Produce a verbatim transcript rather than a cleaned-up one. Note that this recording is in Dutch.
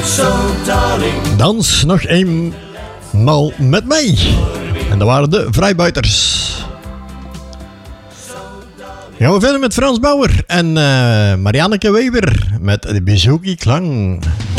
So darling. Dans nog eenmaal met mij. En dat waren de Vrijbuiters. Gaan we verder met Frans Bauer en uh, Marianneke Weber met de Bezoekie Klang.